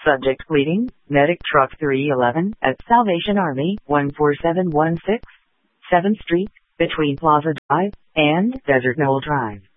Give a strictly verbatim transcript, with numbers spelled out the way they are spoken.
Subject bleeding, medic truck three eleven at Salvation Army, one four seven one six, seventh Street, between Plaza Drive and Desert Knoll Drive.